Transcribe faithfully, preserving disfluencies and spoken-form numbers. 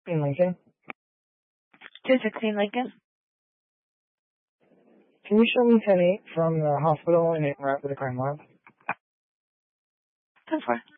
In Lincoln. two sixteen Lincoln. Can you show me ten eight from the hospital and eight right to the crime lab? ten four.